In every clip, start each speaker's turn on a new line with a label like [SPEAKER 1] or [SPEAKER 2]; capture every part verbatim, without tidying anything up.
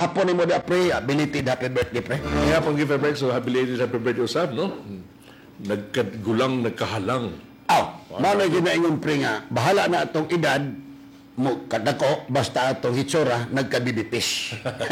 [SPEAKER 1] gahapon ni mo da pre, belated happy birthday pre.
[SPEAKER 2] Kaya pang give a break, so belated happy birthday usab, no? Nagkagulang, nagkahalang.
[SPEAKER 1] Aw, manay ginaingon pre nga, bahala na atong edad, mo kadako, basta atong hitsura, nagkabibipis.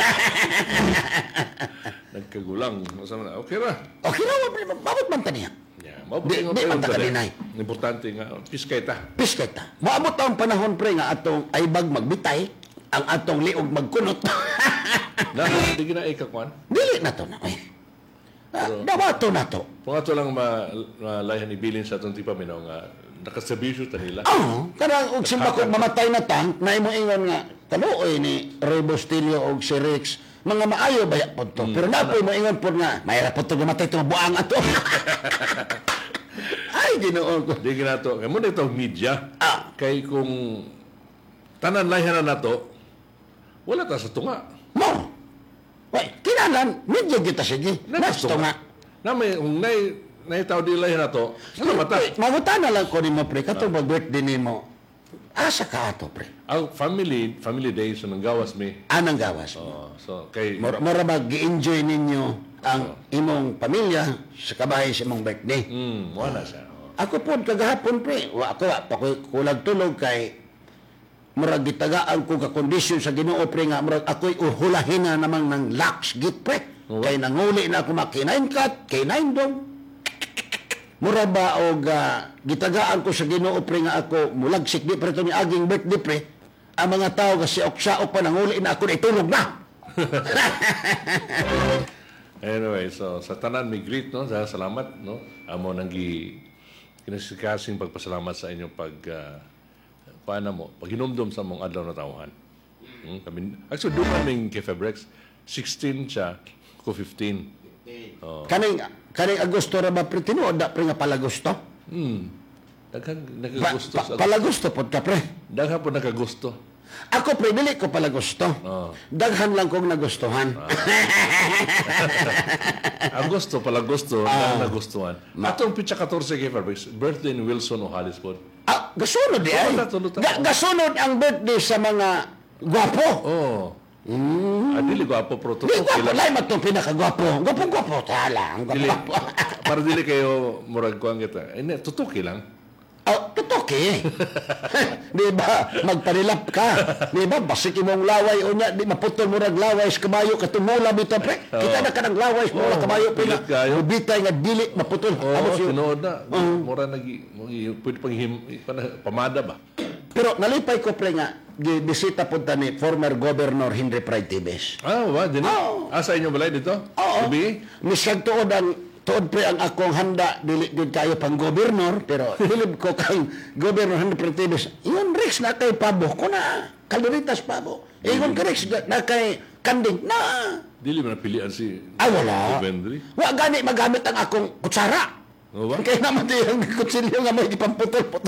[SPEAKER 2] Nagkagulang. Okay ra.
[SPEAKER 1] Okay na, mabot man taniya.
[SPEAKER 2] Yeah,
[SPEAKER 1] Di, di man ta kalinay.
[SPEAKER 2] Importante nga, piskay ta.
[SPEAKER 1] Piskay ta. Maabot ang panahon pre nga atong aybag magbitay, ang atong liog magkunot.
[SPEAKER 2] Na, hindi gina ikakwan.
[SPEAKER 1] Dili na to na. Ay. Ah, dawato na to.
[SPEAKER 2] Kung ato lang ma, malayan ibilin sa itong tipa minaw nga, nakasabisyo ta nila.
[SPEAKER 1] Oo. Kanang og simba ko mamatay na tan, na imo ingon nga, kaluoy ni Ray Bustillo og si Rex, mga maayo ba po to. Pero napoy mo ingon po nga, mayra po to gamatay ito, buang ato. Ay, ginoon ko.
[SPEAKER 2] Di ginato. Kaya muna itong media,
[SPEAKER 1] Ah.
[SPEAKER 2] kay kung tanan layan na nato, wala ta sa tunga.
[SPEAKER 1] Mo. Wait, kinalan, medyo kita sige. Nasto nga.
[SPEAKER 2] Na may, kung nay, nay tao di layan na to, ano mata?
[SPEAKER 1] Magutan na lang ko ni mo, pre. Kato ba birthday ni mo? Asa ka ato, pre?
[SPEAKER 2] Ang family, family days, so nang gawas mi.
[SPEAKER 1] Anang gawas mo?
[SPEAKER 2] Oh, so, kay,
[SPEAKER 1] Mura, mura ba gi-enjoy ninyo ang imong pamilya sa kabahay sa imong birthday?
[SPEAKER 2] hmm, wala siya. Oh.
[SPEAKER 1] Ako po, kagahapon, pre. Wa ako, wa, pa kulag tulog kay murag gitagaan ko ka kondisyon sa Ginoo pre nga murag ako'y uhulahin na namang ng lax git pre.
[SPEAKER 2] Oh.
[SPEAKER 1] Kay nanguli na ako makinain kat, kay nine dong. Mura ba og uh, gitagaan ko sa Ginoo pre nga ako mulagsik di pre to ni aging birthday pre. Ang mga tao kasi oksaok pa nanguli na ako na itulog na.
[SPEAKER 2] Anyway, so sa tanan mi greet no, sa salamat no. Amo nang gi kinasikasing pagpasalamat sa inyong pag uh, paano mo paghinumdum sa mong adlaw na tawhan. Hmm, kami actually doon kaming Kefebrex sixteen siya ko fifteen. Oh.
[SPEAKER 1] Kaning kaning Agosto ra ba pre tinuod da pre nga palagusto?
[SPEAKER 2] Hmm. Daghang
[SPEAKER 1] Pa,
[SPEAKER 2] nakagusto
[SPEAKER 1] pa,
[SPEAKER 2] sa
[SPEAKER 1] palagusto pod ka pre.
[SPEAKER 2] Daghan po nakagusto.
[SPEAKER 1] Ako pre dili ko palagusto.
[SPEAKER 2] Oh.
[SPEAKER 1] Daghan lang kong nagustuhan.
[SPEAKER 2] Agosto pala gusto, uh, nagustuhan. Atong pitsa fourteen Kefebrex, birthday ni Wilson O'Hallisford.
[SPEAKER 1] Ah, gasunod di ay.
[SPEAKER 2] Oo, natulog
[SPEAKER 1] Ga, gasunod ang birthday sa mga gwapo.
[SPEAKER 2] Oh. Mm. Adili gwapo pro to.
[SPEAKER 1] Di gwapo, lahi matong pinakagwapo. Gwapong-gwapo, tala. Ang
[SPEAKER 2] Dili,
[SPEAKER 1] gwapo.
[SPEAKER 2] para dili kayo murag kuang kita. Ini tutuki lang.
[SPEAKER 1] Oh, tutoki. Di ba, magpanilap ka. Di ba, basik imong laway o niya, di maputol mo rag laway sa kabayo, katumula bito, pre. Kita na ka ng laway sa mula kabayo, pina.
[SPEAKER 2] pilit kayo.
[SPEAKER 1] Ubitay nga dili, maputol.
[SPEAKER 2] Oh,
[SPEAKER 1] Ano siya?
[SPEAKER 2] tinuod na. Mura nagi pwede pang him pamada ba?
[SPEAKER 1] Pero nalipay ko, pre, nga, bisita punta ni former Governor Henry Pride Tibes.
[SPEAKER 2] Ah, wa din.
[SPEAKER 1] Oo.
[SPEAKER 2] Asa inyo balay dito?
[SPEAKER 1] Oo.
[SPEAKER 2] Gabi?
[SPEAKER 1] Misyag tuod ang tuod pre ang akong handa dili gud kayo pang gobernador pero bilib ko kang gobernador Henry Prentibes. Iyon Rex na kay pabo ko na kaloritas pabo. Iyon ka Rex na kay kanding na.
[SPEAKER 2] Dili man pilian si
[SPEAKER 1] Ah, wala.
[SPEAKER 2] Vendry.
[SPEAKER 1] Wa gani magamit ang akong kutsara.
[SPEAKER 2] Oh, ba?
[SPEAKER 1] Kaya naman di ang kutsilyo nga may ipamputol-putol.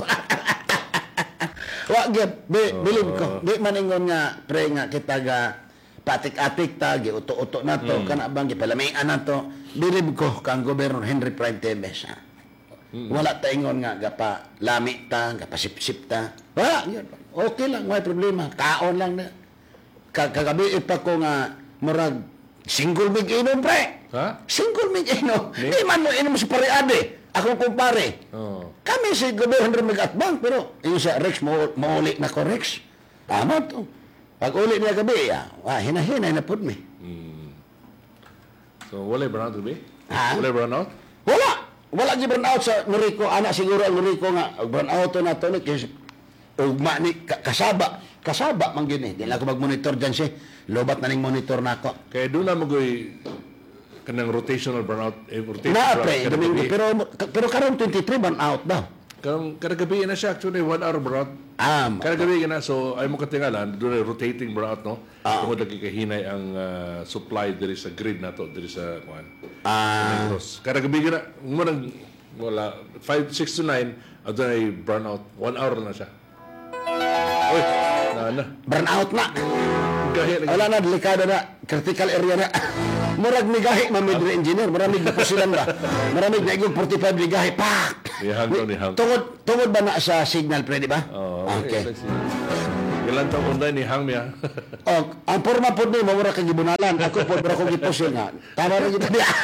[SPEAKER 1] Wa gyud bi, bilib ko. Di man ingon nga pre nga kita ga patik-atik ta gi uto-uto na to kana bang gipalamian na to. Bilib ko kang Gobernador Henry Pride Tebes. Wala ta ingon nga gapa lami ta, gapa sip-sip ta. Wala yun. Okay lang, may problema. Kaon lang na. Kagabi pa ko nga murag single mig inom pre.
[SPEAKER 2] Ha?
[SPEAKER 1] Single mig inom. Di man mo inom sa pare-ade. Akong kumpare.
[SPEAKER 2] Oh.
[SPEAKER 1] Kami si Gobernador mag-atbang, pero yung sa Rex, mauli na ko Rex. Tama to. Pag uli niya gabi, ah, wah, hinahinay na po mi.
[SPEAKER 2] Hmm. So wala burnout gabi?
[SPEAKER 1] Ha?
[SPEAKER 2] Wala burnout?
[SPEAKER 1] Wala! Wala di burnout sa Noriko. Anak siguro ang Noriko nga, ang burnout to na to, kasi ugma ni, ka- kasaba. Kasaba man gini. Di lang ako mag-monitor dyan siya. Lobat na ning monitor na ako.
[SPEAKER 2] Kaya doon na magoy kanang rotational burnout. Eh, rotational
[SPEAKER 1] Na,
[SPEAKER 2] burnout
[SPEAKER 1] pre,
[SPEAKER 2] kada
[SPEAKER 1] Domingo.
[SPEAKER 2] gabi.
[SPEAKER 1] Pero, pero karon twenty-three burnout daw.
[SPEAKER 2] Karong kada gabi na siya actually one hour burnout.
[SPEAKER 1] Ah,
[SPEAKER 2] Kada gabi na so ay mo katingalan doon ay rotating burnout no.
[SPEAKER 1] Ah.
[SPEAKER 2] Tungod lagi kahinay ang uh, supply diri sa grid nato diri sa kuan.
[SPEAKER 1] ah,
[SPEAKER 2] Negros. Kada gabi na mo nang wala five six to nine adto ay burnout one hour na siya. Oy, na na.
[SPEAKER 1] burnout na.
[SPEAKER 2] Gahi lagi.
[SPEAKER 1] Wala na, delikado na. Critical area na. Murag ni gahi, mamidre engineer. Maramig na pusilan ba? Maramig na igong forty-five ni gahi. Pak!
[SPEAKER 2] Ni hanggaw ni hang.
[SPEAKER 1] Tungod, tungod ba na sa signal, pre, di ba?
[SPEAKER 2] Oh,
[SPEAKER 1] Okay.
[SPEAKER 2] okay. Ilan taong unday ni Hang Mia.
[SPEAKER 1] Oh, ang porma po ni mawara kang gibunalan. Ako po pero ko giposil nga. Tama rin kita niya.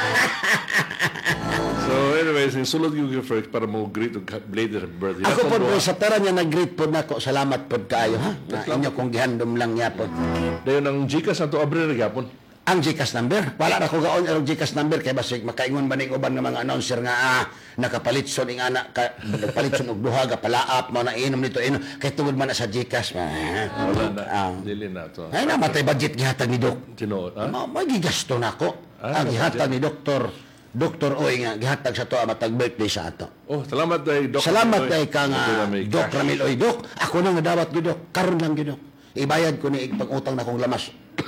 [SPEAKER 2] So anyways, yung sulod yung first para mo greet og belated birthday.
[SPEAKER 1] Ako po
[SPEAKER 2] Natong
[SPEAKER 1] po sa tara niya nag-greet po nako. Salamat po kaayo ha. Na inyo kong gihandom lang niya po.
[SPEAKER 2] dayon ang Gcash ato abre ra gyapon.
[SPEAKER 1] Ang Gcash number. Wala na ko gaon ang Gcash number kay basig makaingon ba ning uban nga mga announcer nga ah, nakapalit son ing anak ka nakapalit son og duha ga palaap mo na inom nito inom kay tungod man na sa Gcash. Ah.
[SPEAKER 2] Wala na.
[SPEAKER 1] Ah.
[SPEAKER 2] Dili na to.
[SPEAKER 1] Ay na matay budget gihatag ni Dok.
[SPEAKER 2] Tinuod, ha?
[SPEAKER 1] Ma magigasto nako.
[SPEAKER 2] Ah,
[SPEAKER 1] Ang gihatag ni Doktor Doktor Oy nga gihatag sa to matag birthday sa ato.
[SPEAKER 2] Oh, salamat day Doc.
[SPEAKER 1] Salamat kay ka
[SPEAKER 2] Ito
[SPEAKER 1] nga
[SPEAKER 2] na may
[SPEAKER 1] Dok
[SPEAKER 2] cash.
[SPEAKER 1] Ramil Oy Dok. Ako na nga dawat gyud Dok. Karon lang gyud Dok. Ibayad ko ni pag-utang na kong lamas.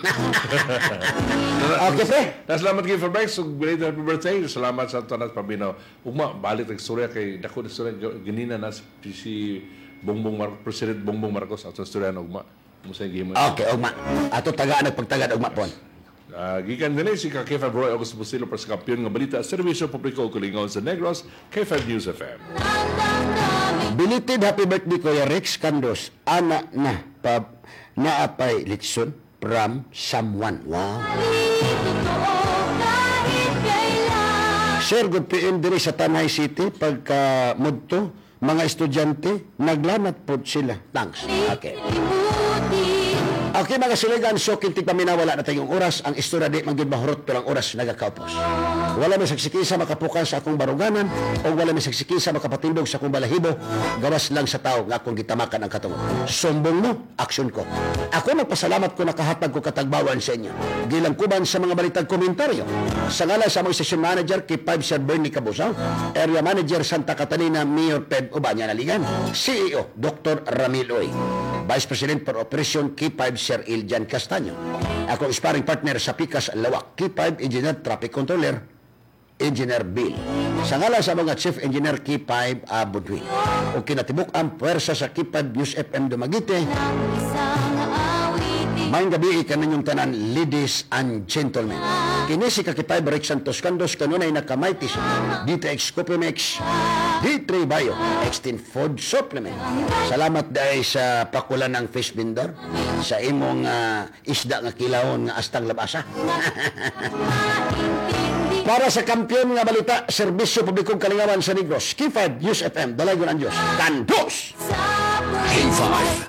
[SPEAKER 1] Okay, pre.
[SPEAKER 2] Salamat kayo for Bikes. So, belated happy birthday. Salamat sa tanan pabinaw. Ugma, balik ang storya kay dako na storya ganina na si Bongbong Marcos, President Bongbong Marcos at sa storya na ugma. Musa yung
[SPEAKER 1] Okay, ugma. Ato tagaan nagpagtagad ugma pon.
[SPEAKER 2] Uh, gikan din si K five Roy August Busilo para sa kampiyon nga balita serbisyo publiko kulingon sa Negros K five News F M.
[SPEAKER 1] Belated happy birthday Kuya Rex Candos. Ana na pa naapay litson from someone. Wow. Sir, good P M diri sa Tanay City pagka mudto mga estudyante naglanat pod sila. Thanks. Okay. Okay mga siligan, so kintig paminawala na tayong oras. Ang istorya di manggid mahurot pero ang oras nagakaupos. Wala may sagsikisa makapukan sa akong baruganan o wala may sagsikisa makapatindog sa akong balahibo. Gawas lang sa tao nga akong gitamakan ang katungod. Sumbong mo, aksyon ko. Ako nagpasalamat ko nakahatag ko katagbawan sa inyo. Gilang kuban sa mga balitag komentaryo. Sa ngalan sa mga station manager kay five Sir Bernie Cabusao, Area Manager Santa Catalina, Mayor Ped Ubanya Naligan, C E O Doctor Ramil Oy, Vice President for Operation K five Sir Iljan Castaño. Ako sparring partner sa Pikas Lawak, K five Engineer Traffic Controller, Engineer Bill. Sa ngalan sa mga Chief Engineer K five Abudwi. O kinatibuk ang puwersa sa K five News F M Dumaguete. Mayong gabi kananyong tanan, ladies and gentlemen. Kini si K five Rex Santos Candos kanunay nakamaitis D T X Copimix, D three Bio, Extend Food Supplement. Salamat dahil sa pakulan ng fish vendor sa imong uh, isda nga kilahon nga astang labasa. Para sa kampiyon nga balita, serbisyo publikong kalingawan sa Negros, K five News F M, Dalagon ang Diyos, Kandos!
[SPEAKER 3] K five.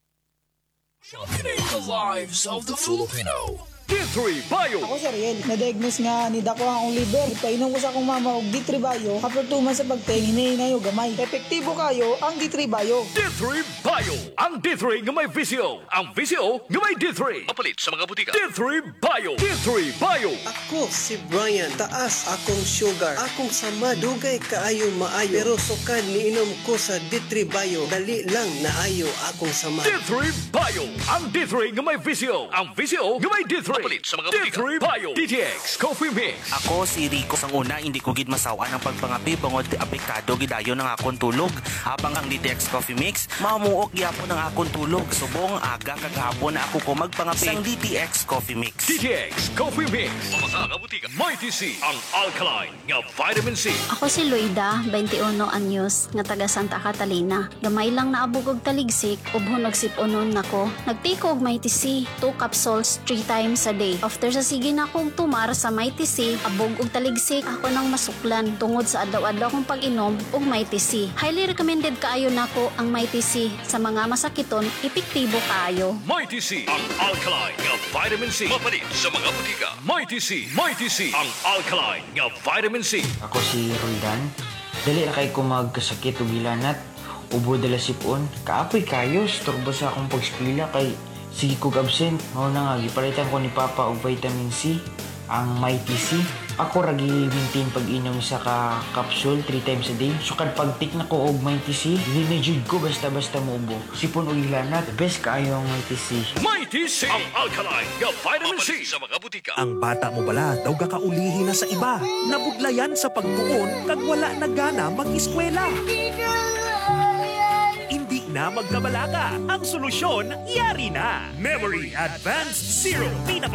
[SPEAKER 3] Championing the lives of the Filipino. D three Bio.
[SPEAKER 4] Ako si Ariel, na-diagnose nga ni Dako ang akong liver. Ipainom ko sa akong mama og D three Bio. After two months sa pagtingin, hinahinay o gamay. Epektibo kayo ang D three Bio.
[SPEAKER 3] D three Bio. Ang D three nga may visyo. Ang visyo nga may D three. Mapalit sa mga butika. D three Bio. D three Bio.
[SPEAKER 5] Ako si Brian, taas akong sugar, akong sama, dugay kaayo maayo, pero sukad niinom ko sa D three Bio, dali lang naayo akong sama.
[SPEAKER 3] D three Bio. Ang D three nga may visyo. Ang visyo nga may D three. Mapalit sa mga butika. D three Bio. D T X Coffee Mix.
[SPEAKER 6] Ako si Rico. Sang una, hindi ko gid masawa ng pagpangapi bangod apekado gidayon ng akong tulog. Habang ang D T X Coffee Mix, mamuok gyapon ng akong tulog. Subong aga kagahapon na ako ko magpangapi sang D T X Coffee Mix.
[SPEAKER 3] D T X Coffee Mix. Mga butika. Mighty C. Ang alkaline nga vitamin C.
[SPEAKER 7] Ako si Luida, twenty-one anyos, nga taga Santa Catalina. Gamay lang naabog og taligsik, ubho nagsip-unon nako. Nagtake og Mighty C, two capsules, three times a day. After sa sige na akong tumar sa Mighty C, abog og taligsik, ako nang masuklan tungod sa adlaw-adlaw kong pag-inom og Mighty C. Highly recommended kaayo nako ang Mighty C. Sa mga masakiton, epektibo kaayo.
[SPEAKER 3] Mighty C. Ang alkaline nga vitamin C. Mapalit sa mga butika. Mighty C. Mighty C. Ang alkaline nga vitamin C.
[SPEAKER 8] Ako si Roldan. Dali na kay ko magkasakit o gilanat. Ubo dala sipon. Kaapoy kayo. Storbo sa akong pag-eskwela kay sige kog absent. Mao na nga, gipalitan ko ni Papa og vitamin C. Ang Mighty C. Ako ragi maintain pag-inom sa ka capsule three times a day. So kad pag-take na ko og Mighty C, dili na jud ko basta-basta muubo. Sipon og gilanat, best kaayo ang Mighty C.
[SPEAKER 3] Mighty C. Ang alkaline nga vitamin C. Sa mga butika.
[SPEAKER 9] Ang bata mo bala daw gakaulihi na sa iba. Nabudlayan sa pagtuon kag wala na gana mag-eskwela. Hindi na magkabalaga. Ang solusyon, yari na. Memory Advanced Zero. Pinaka